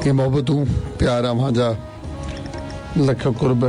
ये मोहब्बतूं प्यार अवांजा लख कुर्ब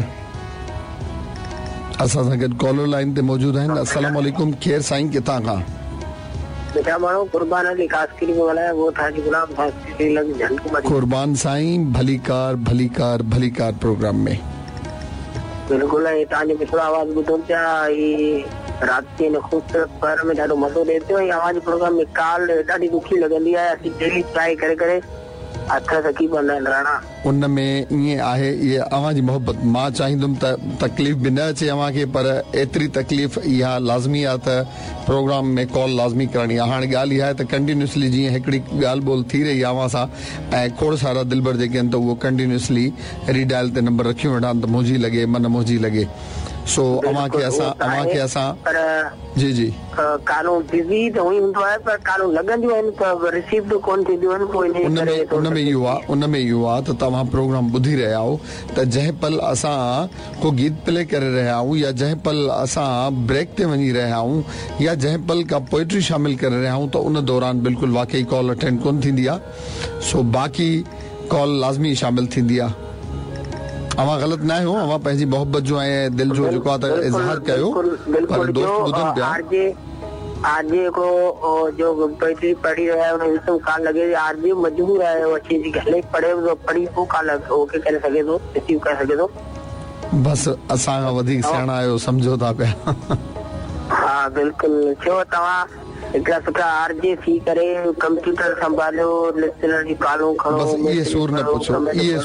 असां सां गॾु कॉलर लाइन ते मौजूद आहिनि। अस्सलाम वालेकुम, खैर साईं, किथां खां? बेटा मानो कुर्बान अली कास्करी को वाला है, वो था जी गुलाम कास्करी लग झंडू कुर्बान साईं, भली कार प्रोग्राम में बिल्कुल है। ताने पिछला आवाज बुधो क्या ये रात के ने खूबसूरत पर में ॾाढो मज़ो देते हो। ये आवाज प्रोग्राम में काल ॾाढी दुखी लगंदी है। असीं डेली ट्राई करे हथ सकी बंदा राणा उन में ये आहे। ये अवां जी मोहब्बत मां चाहींदुमि त तकलीफ़ भी न अचे अवां खे, पर एतिरी तकलीफ़ इहा लाज़मी आहे त प्रोग्राम में कॉल लाज़मी करणी आहे। हाणे ॻाल्हि इहा आहे त कंटिन्यूसली जीअं हिकिड़ी ॻाल्हि ॿोल थी रही आहे अवां सां, ऐं खोड़ सारा दिलबर जेके आहिनि त उहो कंटिन्यूसली रीडायल ते नंबर रखियूं वेठा आहिनि त मुंहिंजी लॻे मन मुंहिंजी लॻे। सो अवां खे असां जी कानून बिज़ी त हुई हूंदो आहे, पर कानून लॻंदियूं आहिनि त रिसीव बि कोन थींदियूं आहिनि। पोइ उन में इहो आहे त तव्हां प्रोग्राम ॿुधी रहिया हो त जंहिं पल असां को गीत प्ले करे रहिया आहियूं, या जंहिं पल असां ब्रेक ते वञी रहिया आहियूं, या जंहिं पल का पोइट्री शामिल करे रहिया आहियूं, त उन दौरान बिल्कुलु वाकई कॉल अटेंड कोन थींदी आहे। सो बाक़ी कॉल लाज़मी शामिल थींदी आहे। अवां ग़लति न आहियो, अवां पंहिंजी मोहब्बत जो ऐं दिल जो जेको आहे त इज़हार कयो, पर दोस्त ॿुधनि पिया आरजे को जो पोइट्री पढ़ी रहा है उन्हें इसम काल लगे आरजे मजबूर है वो अच्छी जी गले पढ़े तो पढ़ी को काल ओके करे सके तो रिसीव कर सके तो बस असां खां वधीक सियाणा आहियो, सम्झो था पिया। हाँ बिल्कुल। छो तव्हां हिकिड़ा सुठा आरजे थी करे कंप्यूटर संभालियो, लिसनर जी कॉलूं खणो, बस इहे सूर न पुछो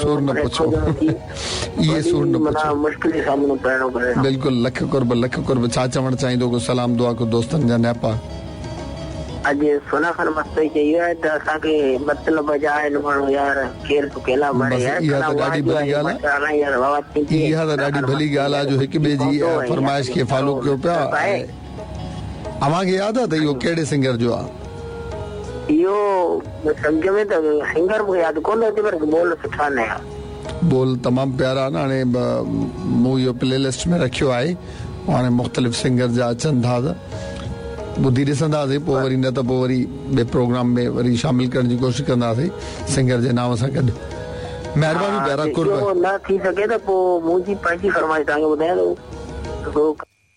मुश्किल सामनो करणो पड़े। बिल्कुल लख कुर्ब छा चवण चाहींदो? को सलाम दुआ को दोस्तनि जा न्यापा अॼु सोना खान मस्त चयो आहे त असांखे मतिलब जा आहिनि माण्हू यार, केर तो केला मरे यार। इहा त ॾाढी भली ॻाल्हि आहे जो हिक ॿिए जी फरमाइश खे फॉलो कयो पिया। अवां खे यादि आहे त इहो कहिड़े सिंगर जो आहे? इहो सम्झ में त सिंगर मूंखे यादि कोन अचे, पर बोल सुठा न आहे। बोल तमामु प्यारा आहिनि। हाणे मूं इहो प्लेलिस्ट में रखियो आहे, हाणे मुख़्तलिफ़ सिंगर जा अचनि था त ॿुधी ॾिसंदासीं, पोइ वरी न त पोइ वरी ॿिए प्रोग्राम में वरी शामिल करण जी कोशिशि कंदासीं सिंगर जे नाम सां गॾु। महिरबानी प्यारा कुर्ब। न थी सघे त पोइ मुंहिंजी पंहिंजी फरमाइश तव्हांखे ॿुधायां थो।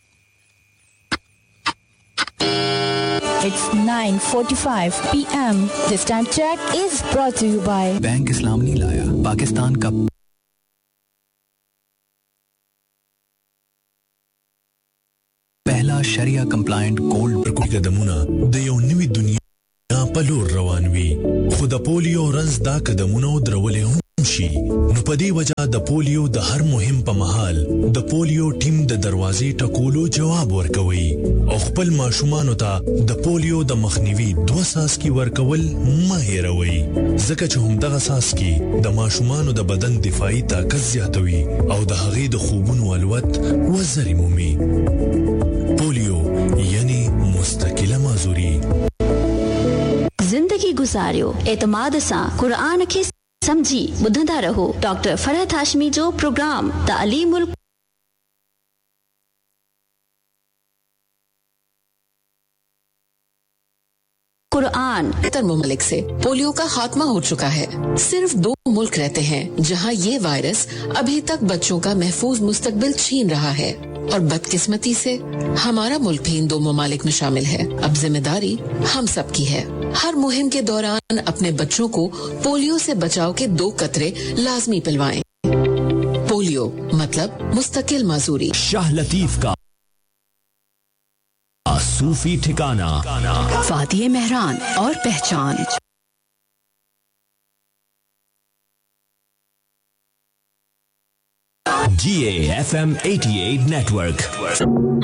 It's 9:45 p.m. This time check is brought to you by bank इस्लाम नहीं लाया पाकिस्तान का पहला शरिया कंप्लायंट गोल्ड कदमूना दयो नवी दुनिया पलूर रवानवी खुद पोलियो रंज दा कदमूना द्रवले शी नु पदी वजह द पोलियो द हर मुहिम प महल द पोलियो टीम द दरवाजे टकोलो जवाब वर्कवई او خپل ماشومان ته د پولیو د مخنیوي 2 ساس کی ورکول ماهروي ځکه چې هم دغه ساس کی د ماشومان د بدن دفاعي طاقت زیاتوي او د هغې د خوبونو الوت وزري مومي پولیو یعنی مستقله معذوري जिंदगी गुजारियो एतमाद सां कुरान खे समझी ॿुधंदा रहो। डॉक्टर फरहत हाशमी जो प्रोग्राम तालीमुल कुरान। मुल्क से पोलियो का खात्मा हो चुका है। सिर्फ 2 मुल्क रहते हैं जहां ये वायरस अभी तक बच्चों का महफूज मुस्तकबिल छीन रहा है, और बदकिस्मती से हमारा मुल्क भी इन 2 ममालिक में शामिल है। अब जिम्मेदारी हम सब की है। हर मुहिम के दौरान अपने बच्चों को पोलियो से बचाव के 2 कतरे लाजमी पिलवाएं। पोलियो मतलब मुस्तकिल माजूरी। शाह लतीफ का सूफी ठिकाना, फातिह मेहरान और पहचान। GAFM 88 network.